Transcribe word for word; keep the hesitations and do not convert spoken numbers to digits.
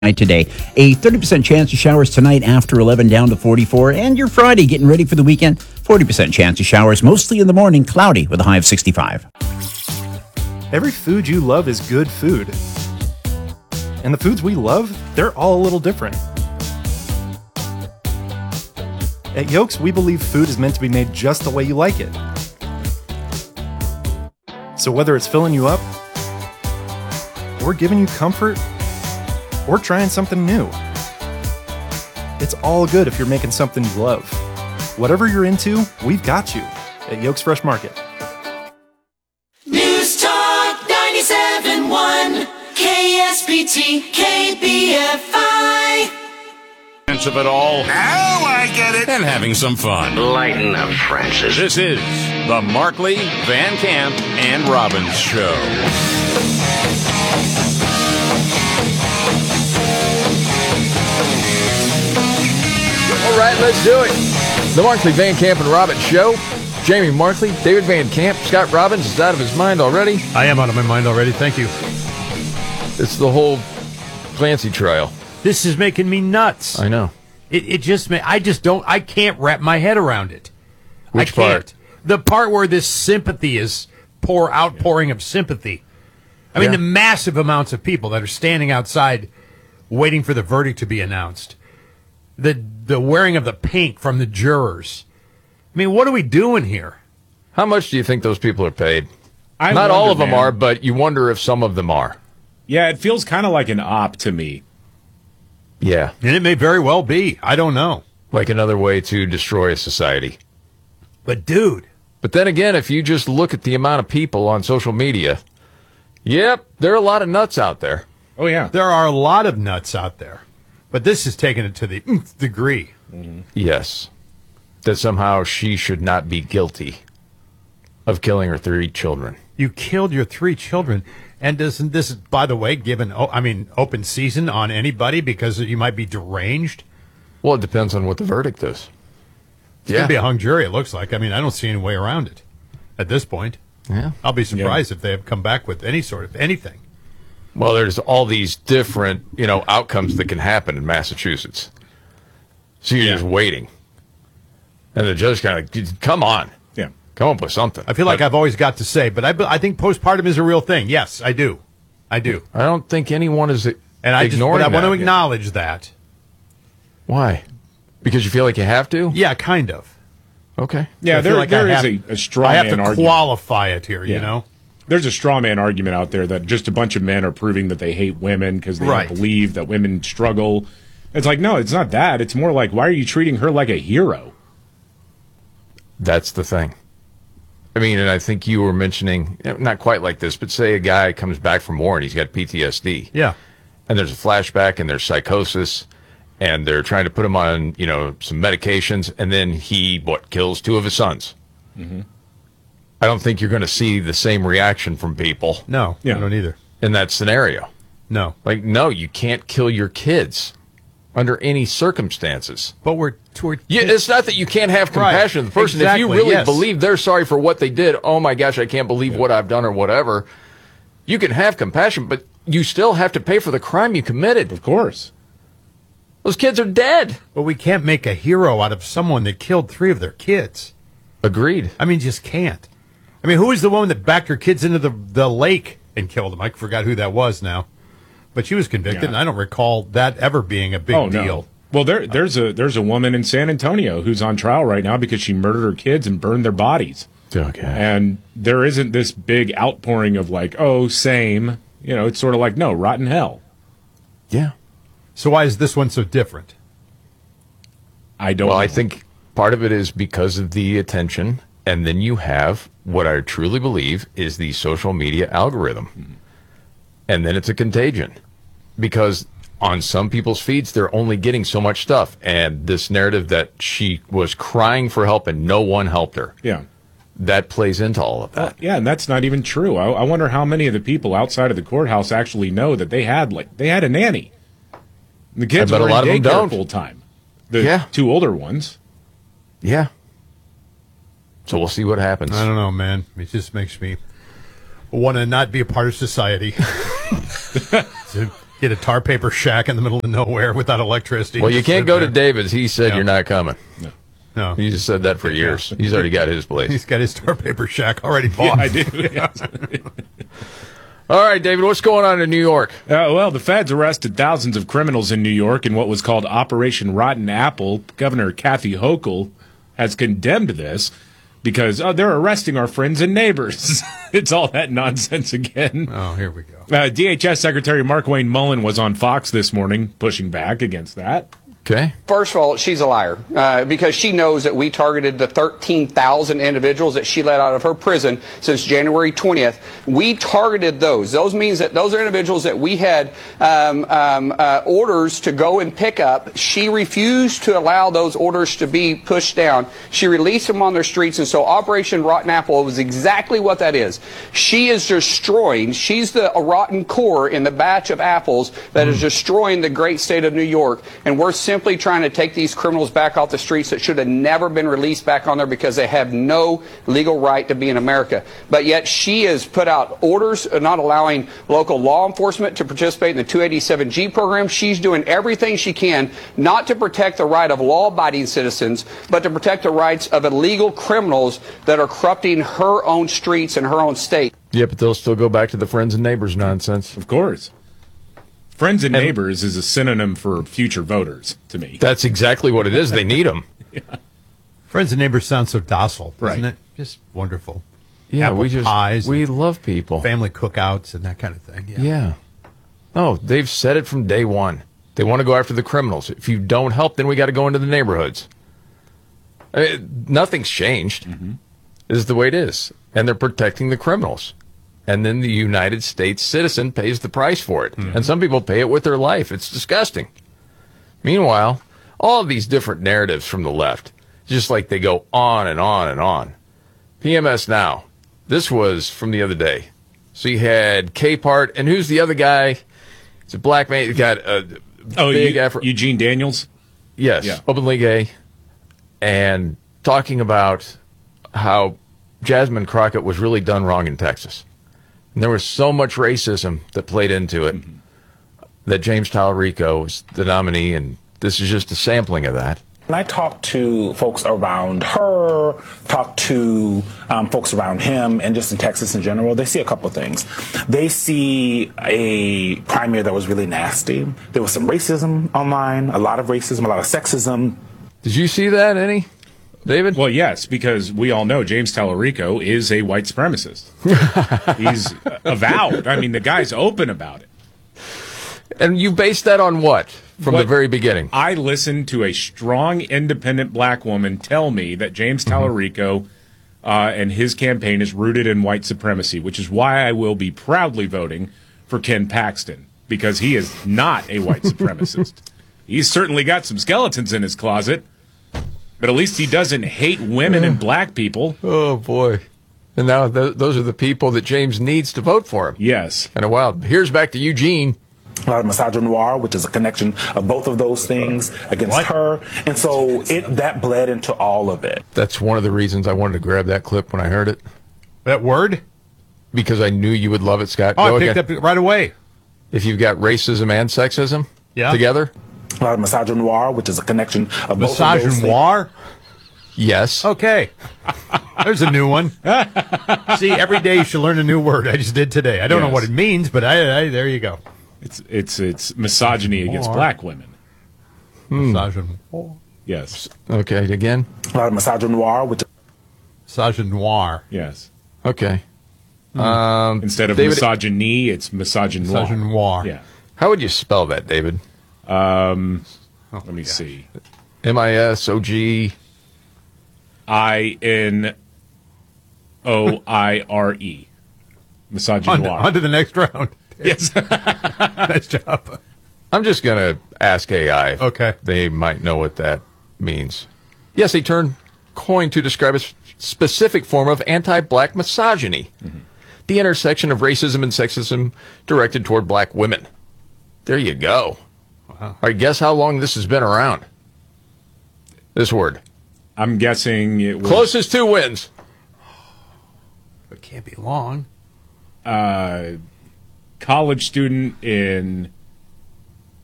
Today. A thirty percent chance of showers tonight after eleven, down to forty-four. And your Friday, getting ready for the weekend, forty percent chance of showers, mostly in the morning, cloudy with a high of sixty-five. Every food you love is good food. And the foods we love, they're all a little different. At Yolks, we believe food is meant to be made just the way you like it. So whether it's filling you up, or giving you comfort, or trying something new, it's all good if you're making something you love. Whatever you're into, we've got you at Yolks Fresh Market. News Talk ninety-seven point one, K S B T, K B F I. Of it all. Now I get it. And having some fun. Lighten up, Francis. This is the Markley, Van Camp, and Robbins Show. All right, let's do it. The Markley, Van Camp, and Robbins Show. Jamie Markley, David Van Camp, Scott Robbins is out of his mind already. I am out of my mind already. Thank you. It's the whole Clancy trial. This is making me nuts. I know. It, it just, ma- I just don't, I can't wrap my head around it. Which I can't. part? The part where this sympathy is pour outpouring of sympathy. I mean, Yeah. the massive amounts of people that are standing outside waiting for the verdict to be announced. The the wearing of the pink from the jurors. I mean, what are we doing here? How much do you think those people are paid? I Not wonder, all of them man. are, but you wonder if some of them are. Yeah, it feels kind of like an op to me. Yeah. And it may very well be. I don't know. Like another way to destroy a society. But, dude. But then again, if you just look at the amount of people on social media, yep, there are a lot of nuts out there. Oh, yeah. There are a lot of nuts out there. But this is taking it to the nth degree. Mm-hmm. Yes. That somehow she should not be guilty of killing her three children. You killed your three children. And doesn't this, by the way, give an, I mean, open season on anybody because you might be deranged? Well, it depends on what the verdict is. It's going to be a hung jury, it looks like. I mean, I don't see any way around it at this point. Yeah. I'll be surprised if they have come back with any sort of anything. Well, there's all these different, you know, outcomes that can happen in Massachusetts. So you're just waiting. And the judge kind of, come on. Yeah. Come up with something. I feel like But I've always got to say, but I, I think postpartum is a real thing. Yes, I do. I do. I don't think anyone is And I just, ignoring but I want to that. acknowledge that. Why? Because you feel like you have to? Yeah, kind of. Okay. Yeah, I feel there, like there I is have- a, a straw I have man to argument. qualify it here, you Yeah. know? There's a straw man argument out there that just a bunch of men are proving that they hate women because they Right. don't believe that women struggle. It's like, no, it's not that. It's more like, why are you treating her like a hero? That's the thing. I mean, and I think you were mentioning, not quite like this, but say a guy comes back from war and he's got P T S D. Yeah. And there's a flashback and there's psychosis and they're trying to put him on, you know, some medications, and then he, what, kills two of his sons. Mm-hmm. I don't think you're going to see the same reaction from people No, Yeah. I don't either. in that scenario. No. Like, no, you can't kill your kids under any circumstances. But we're... we're Yeah, it's not that you can't have Right. compassion for the person. Exactly, If you really yes. believe they're sorry for what they did, oh my gosh, I can't believe what I've done or whatever, you can have compassion, but you still have to pay for the crime you committed. Of course. Those kids are dead. But we can't make a hero out of someone that killed three of their kids. Agreed. I mean, just can't. I mean, who was the woman that backed her kids into the, the lake and killed them? I forgot who that was now. But she was convicted, Yeah. and I don't recall that ever being a big oh, deal. no. Well, there, there's a there's a woman in San Antonio who's on trial right now because she murdered her kids and burned their bodies. Okay. And there isn't this big outpouring of like, oh, same. You know, it's sort of like, no, rotten hell. Yeah. So why is this one so different? I don't Well, know. I think part of it is because of the attention, and then you have what I truly believe is the social media algorithm. Mm-hmm. And then it's a contagion. Because on some people's feeds, they're only getting so much stuff. And this narrative that she was crying for help and no one helped her, Yeah. that plays into all of that. Well, yeah, and that's not even true. I, I wonder how many of the people outside of the courthouse actually know that they had like they had a nanny. The kids I bet were a lot in of them daycare don't. full time. The Yeah. two older ones. Yeah. So we'll see what happens. I don't know, man. It just makes me want to not be a part of society. Get a tar paper shack in the middle of nowhere without electricity. Well, you Just can't live go there. to David's. He said No. you're not coming. No. He just said that for years. He's already got his place. He's got his tar paper shack already Yeah, bought. I do. All right, David, what's going on in New York? Uh, well, the feds arrested thousands of criminals in New York in what was called Operation Rotten Apple. Governor Kathy Hochul has condemned this because oh, they're arresting our friends and neighbors. It's all that nonsense again. Oh, here we go. Uh, D H S Secretary Mark Wayne Mullen was on Fox this morning pushing back against that. Okay. First of all, she's a liar uh, because she knows that we targeted the thirteen thousand individuals that she let out of her prison since January twentieth. We targeted those. Those means that those are individuals that we had um, um, uh, orders to go and pick up. She refused to allow those orders to be pushed down. She released them on their streets, and so Operation Rotten Apple was exactly what that is. She is destroying, she's the a rotten core in the batch of apples that is destroying the great state of New York, and we're simply trying to take these criminals back off the streets that should have never been released back on there because they have no legal right to be in America. But yet she has put out orders not allowing local law enforcement to participate in the two eighty-seven G program. She's doing everything she can not to protect the right of law-abiding citizens, but to protect the rights of illegal criminals that are corrupting her own streets and her own state. Yeah, but they'll still go back to the friends and neighbors nonsense. Of course. Friends and, and neighbors is a synonym for future voters to me. That's exactly what it is. They need them. Yeah. Friends and neighbors sound so docile, doesn't Right. it? Just wonderful. Yeah, Apple we just pies we and love people. family cookouts and that kind of thing. Yeah. Yeah. Oh, they've said it from day one. They want to go after the criminals. If you don't help, then we got to go into the neighborhoods. I mean, nothing's changed. Mm-hmm. This is the way it is. And they're protecting the criminals. And then the United States citizen pays the price for it. Mm-hmm. And some people pay it with their life. It's disgusting. Meanwhile, all of these different narratives from the left, just like they go on and on and on. P M S Now. This was from the other day. So you had Capehart, and who's the other guy? It's a black man. He got a Oh, big Eu- effort. Eugene Daniels? Yes, Yeah. openly gay, and talking about how Jasmine Crockett was really done wrong in Texas. And there was so much racism that played into it mm-hmm. that James Tallarico was the nominee, and this is just a sampling of that. When I talk to folks around her, talk to um, folks around him, and just in Texas in general, they see a couple of things. They see a primary that was really nasty. There was some racism online, a lot of racism, a lot of sexism. Did you see that, any, David? Well, yes, because we all know James Tallarico is a white supremacist. He's avowed. I mean, the guy's open about it. And you based that on what? From What- the very beginning. I listened to a strong, independent black woman tell me that James Tallarico uh, and his campaign is rooted in white supremacy, which is why I will be proudly voting for Ken Paxton, because he is not a white supremacist. He's certainly got some skeletons in his closet, but at least he doesn't hate women and black people. Oh, boy. And now th- those are the people that James needs to vote for him. Yes. And a while. Here's back to Eugene. A lot of misogynoir, which is a connection of both of those things against What? her. And so it that bled into all of it. That's one of the reasons I wanted to grab that clip when I heard it, That word? because I knew you would love it, Scott. Oh, Go I picked again. up right away. If you've got racism and sexism Yeah. together, A lot of misogynoir, which is a connection of both of those things. Misogynoir? yes. Okay. There's a new one. See, every day you should learn a new word. I just did today. I don't know Yes. what it means, but I, I there you go. It's it's it's misogyny against Or- black women. Misogynoir. Yes. Okay, again. A lot of misogynoir, which Misogynoir. Yes. Okay. Um, Instead of David- misogyny, it's misogynoir. Misogynoir. Yeah. How would you spell that, David? Um, let me see. M I S O G. I N O I R E. On, Misogynoir. on to the next round. Yes. Nice job. I'm just going to ask A I. Okay. They might know what that means. Yes, a term coined to describe a s- specific form of anti-black misogyny. Mm-hmm. The intersection of racism and sexism directed toward black women. There you go. Wow. All right, guess how long this has been around? This word. I'm guessing it was Closest two wins. It can't be long. uh, college student in